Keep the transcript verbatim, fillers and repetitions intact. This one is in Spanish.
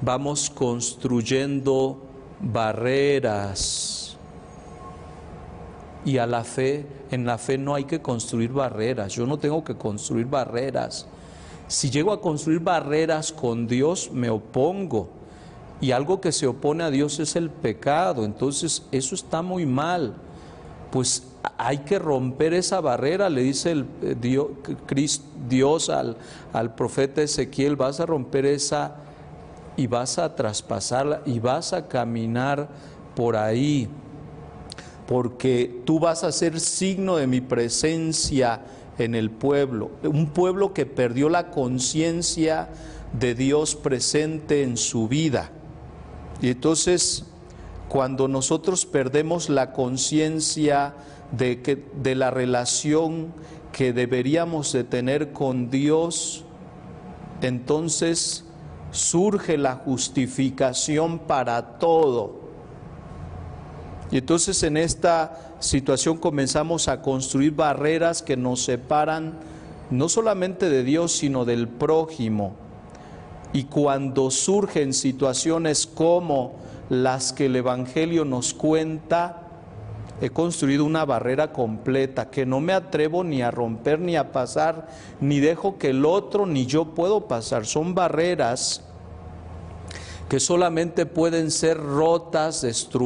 vamos construyendo barreras. Y a la fe, en la fe no hay que construir barreras. Yo no tengo que construir barreras. Si llego a construir barreras con Dios, me opongo. Y algo que se opone a Dios es el pecado. Entonces, eso está muy mal. Pues hay que romper esa barrera, le dice el, eh, Dios, Dios al, al profeta Ezequiel, vas a romper esa y vas a traspasarla y vas a caminar por ahí, porque tú vas a ser signo de mi presencia en el pueblo, un pueblo que perdió la conciencia de Dios presente en su vida. Y entonces, cuando nosotros perdemos la conciencia de que de la relación que deberíamos de tener con Dios, entonces surge la justificación para todo. Y entonces en esta situación comenzamos a construir barreras que nos separan no solamente de Dios, sino del prójimo. Y cuando surgen situaciones como las que el Evangelio nos cuenta, he construido una barrera completa que no me atrevo ni a romper ni a pasar, ni dejo que el otro ni yo puedo pasar. Son barreras que solamente pueden ser rotas, destruidas,